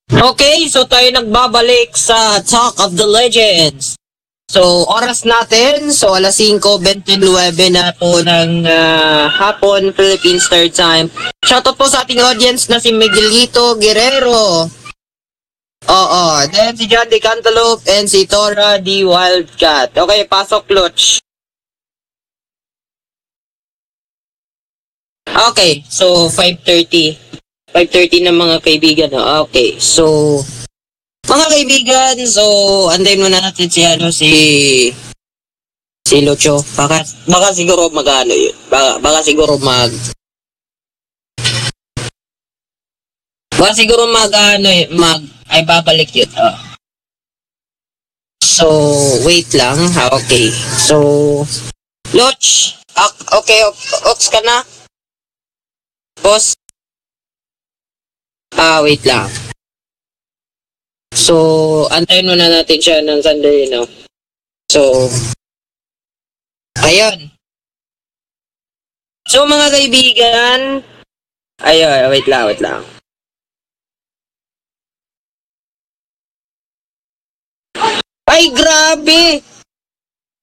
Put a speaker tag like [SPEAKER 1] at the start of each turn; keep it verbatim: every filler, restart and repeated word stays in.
[SPEAKER 1] Okay, so tayo nagbabalik sa Talk of the Legends. So, oras natin, so alas singko twenty-nine na po ng ah, hapon, Philippine Start Time. Shoutout po sa ating audience na si Miguelito Guerrero. Oo, then si John De Cantaloupe and si Tora D. Wildcat. Okay, pasok, Clutch. Okay, so five thirty. five thirty na mga kaibigan. no? Okay, so mga kaibigan, so antayin muna natin si ano si si Lucho. Baka baka siguro magano yun. Baka, baka siguro mag baka siguro mag ano eh, mag ay babalik yun. Oh. So wait lang. Ha, okay. So Luch, ok- okay, ok- ox ka na? Boss? Ah, wait lang. So, antayin muna natin siya ng sandali, no? So, ayun. So, mga kaibigan, ayun, wait lang, wait lang. Ay, grabe!